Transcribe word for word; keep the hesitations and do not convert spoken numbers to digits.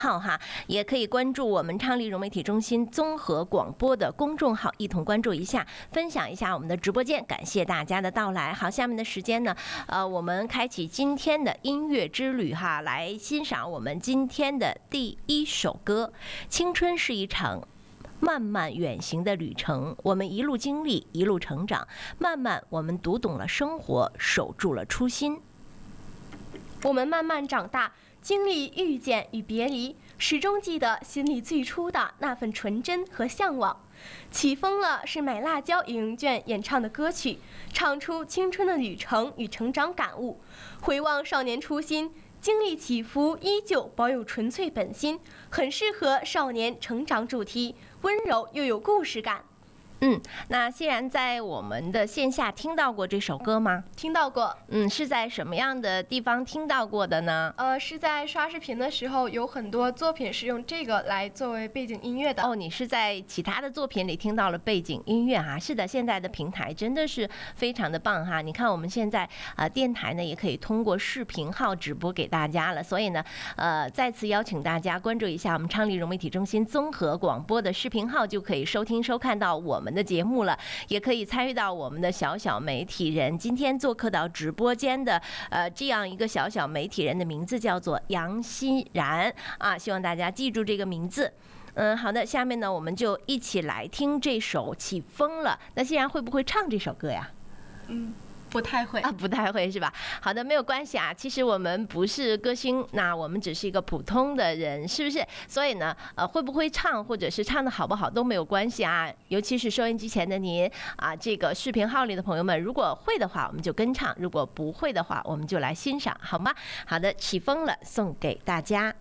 号哈，也可以关注我们昌黎融媒体中心综合广播的公众号，一同关注一下，分享一下我们的直播间。感谢大家的到来。好，下面的时间呢，呃，我们开启今天的音乐之旅哈，来欣赏我们今天的第一首歌。青春是一场漫漫远行的旅程，我们一路经历，一路成长，慢慢我们读懂了生活，守住了初心。 我们慢慢长大，经历遇见与别离，始终记得心里最初的那份纯真和向往。起风了是买辣椒影影卷演唱的歌曲，唱出青春的旅程与成长感悟。回望少年初心，经历起伏依旧保有纯粹本心，很适合少年成长主题，温柔又有故事感。 嗯，那欣然在我们的线下听到过这首歌吗？ 听到过。 嗯，是在什么样的地方听到过的呢？ 呃，是在刷视频的时候，有很多作品是用这个来作为背景音乐的。 哦，你是在其他的作品里听到了背景音乐哈？是的，现在的平台真的是非常的棒哈！你看我们现在啊、呃，电台呢也可以通过视频号直播给大家了，所以呢，呃，再次邀请大家关注一下我们昌黎融媒体中心综合广播的视频号，就可以收听收看到我们的节目了，也可以参与到我们的小小媒体人。今天做客到直播间的呃这样一个小小媒体人的名字叫做杨欣然啊，希望大家记住这个名字。嗯，好的，下面呢我们就一起来听这首《起风了》。那欣然会不会唱这首歌呀？ 嗯。不太会啊，不太会是吧？好的，没有关系啊。其实我们不是歌星，那我们只是一个普通的人，是不是？所以呢，呃，会不会唱或者是唱的好不好都没有关系啊。尤其是收音机前的您啊，这个视频号里的朋友们，如果会的话，我们就跟唱；如果不会的话，我们就来欣赏，好吗？好的，起风了，送给大家。